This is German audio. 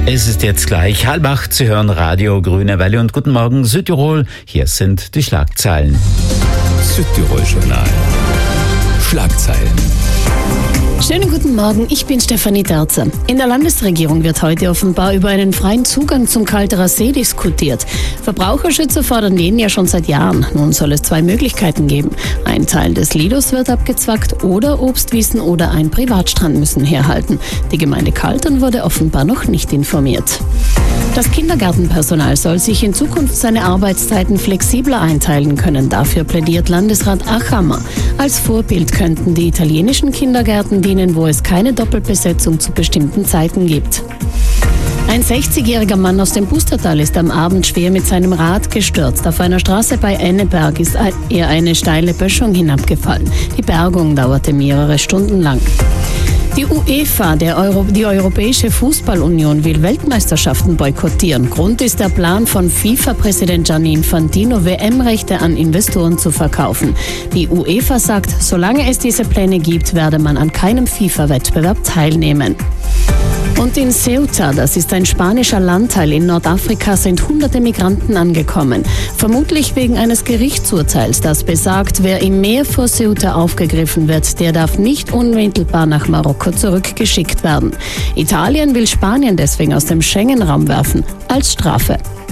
Es ist jetzt gleich 7:30. Sie hören Radio Grüne Welle und guten Morgen Südtirol. Hier sind die Schlagzeilen. Südtirol-Journal. Schlagzeilen. Schönen guten Morgen, ich bin Stefanie Terzer. In der Landesregierung wird heute offenbar über einen freien Zugang zum Kalterer See diskutiert. Verbraucherschützer fordern den ja schon seit Jahren. Nun soll es 2 Möglichkeiten geben. Ein Teil des Lidos wird abgezwackt oder Obstwiesen oder ein Privatstrand müssen herhalten. Die Gemeinde Kaltern wurde offenbar noch nicht informiert. Das Kindergartenpersonal soll sich in Zukunft seine Arbeitszeiten flexibler einteilen können. Dafür plädiert Landesrat Achammer. Als Vorbild könnten die italienischen Kindergärten dienen, wo es keine Doppelbesetzung zu bestimmten Zeiten gibt. Ein 60-jähriger Mann aus dem Pustertal ist am Abend schwer mit seinem Rad gestürzt. Auf einer Straße bei Enneberg ist er eine steile Böschung hinabgefallen. Die Bergung dauerte mehrere Stunden lang. Die UEFA, die Europäische Fußballunion, will Weltmeisterschaften boykottieren. Grund ist der Plan von FIFA-Präsident Gianni Infantino, WM-Rechte an Investoren zu verkaufen. Die UEFA sagt, solange es diese Pläne gibt, werde man an keinem FIFA-Wettbewerb teilnehmen. Und in Ceuta, das ist ein spanischer Landteil in Nordafrika, sind hunderte Migranten angekommen. Vermutlich wegen eines Gerichtsurteils, das besagt, wer im Meer vor Ceuta aufgegriffen wird, der darf nicht unmittelbar nach Marokko zurückgeschickt werden. Italien will Spanien deswegen aus dem Schengen-Raum werfen, als Strafe.